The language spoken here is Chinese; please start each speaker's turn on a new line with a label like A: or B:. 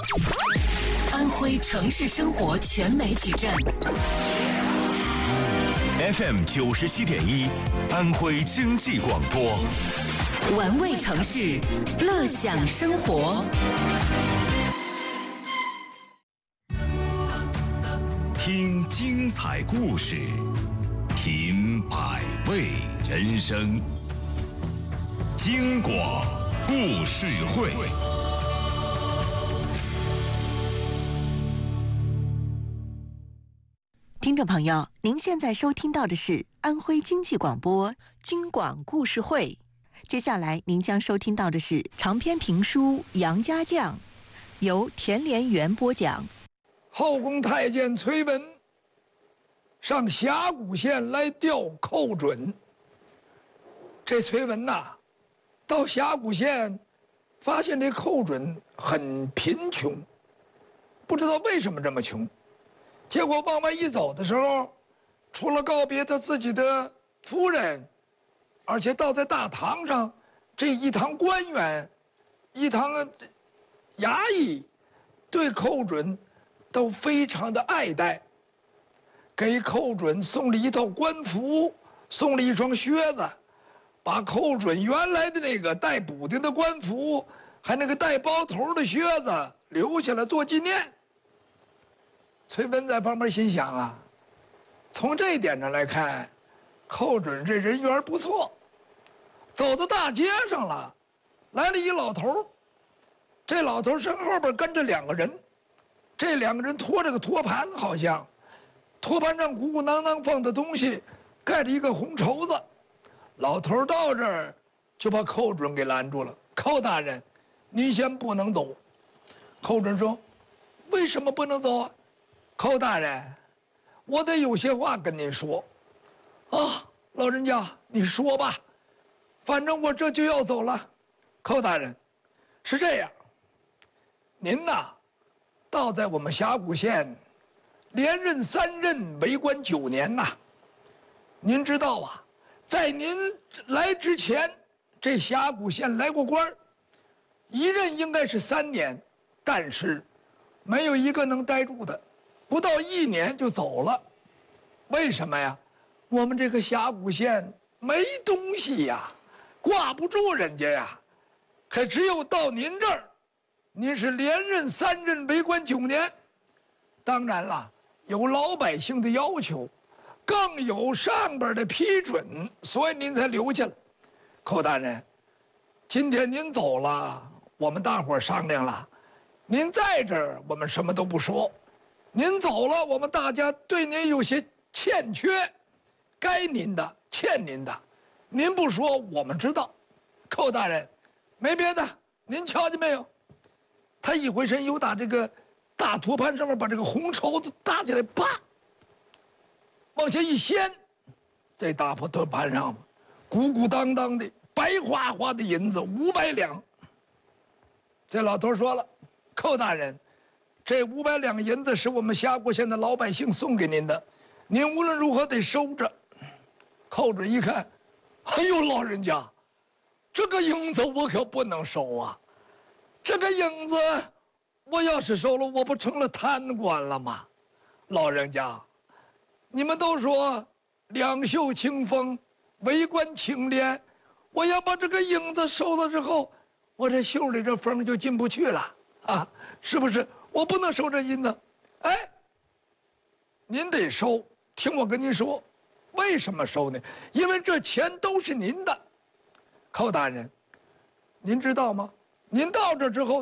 A: 安徽城市生活全媒体站
B: FM 97.1，安徽经济广播，
A: 玩味城市，乐享生活。
B: 听精彩故事，品百味人生。京广故事会。
C: 听众朋友，您现在收听到的是安徽经济广播京广故事会。接下来您将收听到的是长篇评书《杨家将》，由田连元播讲。
D: 后宫太监崔文上峡谷县来调寇准。这崔文呐，到峡谷县发现这寇准很贫穷，不知道为什么这么穷。结果往外一走的时候，除了告别他自己的夫人，而且倒在大堂上，这一堂官员，一堂衙役，对寇准都非常的爱戴，给寇准送了一套官服，送了一双靴子，把寇准原来的那个带补丁的官服，还那个带包头的靴子留下来做纪念。崔文在旁边心想啊，从这一点上来看，寇准这人缘不错。走到大街上了，来了一老头，这老头身后边跟着两个人，这两个人拖着个托盘，好像托盘上鼓鼓囊囊放的东西，盖着一个红绸子。老头到这儿就把寇准给拦住了。寇大人，您先不能走。寇准说：“为什么不能走啊？”寇大人，我得有些话跟您说。啊，老人家，你说吧，反正我这就要走了。寇大人，是这样，您呐，倒在我们峡谷县连任3任，为官9年呐。您知道啊，在您来之前，这峡谷县来过官，一任应该是3年，但是没有一个能待住的。不到1年就走了，为什么呀？我们这个峡谷县没东西呀，挂不住人家呀。可只有到您这儿，您是连任3任，为官9年，当然了，有老百姓的要求，更有上边的批准，所以您才留下了。寇大人，今天您走了，我们大伙商量了，您在这儿我们什么都不说。您走了，我们大家对您有些欠缺，该您的欠您的，您不说我们知道。寇大人，没别的，您瞧见没有？他一回身，又打这个大托盘上面把这个红绸子搭起来，啪，往下一掀，这大托盘上鼓鼓当当的白花花的银子500两。这老头说了：“寇大人，这500两银子是我们峡谷县的老百姓送给您的，您无论如何得收着。”寇准一看，哎呦，老人家，这个银子我可不能收啊！这个银子，我要是收了，我不成了贪官了吗？老人家，你们都说两袖清风，为官清廉，我要把这个银子收了之后，我这袖里这风就进不去了啊！是不是？我不能收这银子，哎，您得收。听我跟您说，为什么收呢？因为这钱都是您的。寇大人，您知道吗？您到这之后。